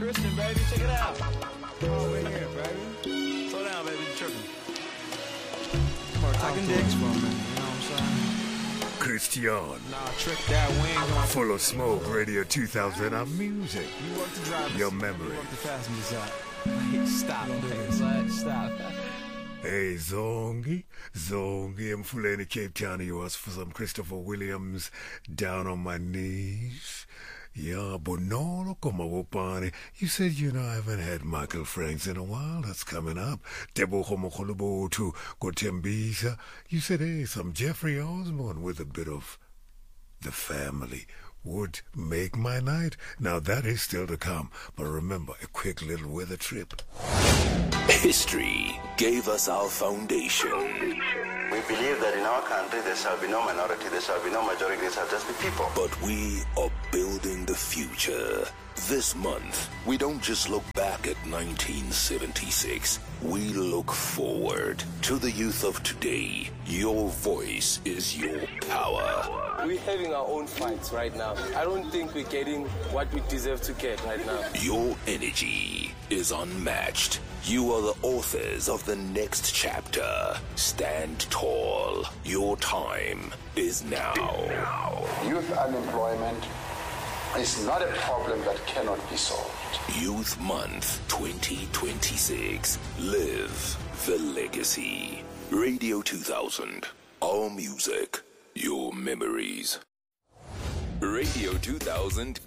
Christian, baby. Check it out. Over here, baby. Slow down, baby. You're tripping. Talking dicks for a minute, you know what I'm saying? Christian. Nah, trick that. We ain't going Full of smoke, Radio 2000, our music. You work the drivers. Your memory. You work the passengers out. Wait, stop. Wait, stop. Hey, Zongi, I'm fully Cape Town. You asked for some Christopher Williams, Down on My Knees. Yeah, but no, come on, Wopani. You said, I haven't had Michael Franks in a while. That's coming up. Debo Homokolobo to Gotembisa. You said, hey, some Jeffrey Osborne with a bit of The Family would make my night. Now that is still to come. But remember, a quick little weather trip. History gave us our foundation. We believe that in our country there shall be no minority, there shall be no majority, there shall just be people. But we are building the future. This month, we don't just look back at 1976. We look forward to the youth of today. Your voice is your power. We're having our own fights right now. I don't think we're getting what we deserve to get right now. Your energy is unmatched. You are the authors of the next chapter. Stand tall. Your time is now. Youth unemployment is not a problem that cannot be solved. Youth Month 2026. Live the legacy. Radio 2000. Our music. Your memories. Radio 2000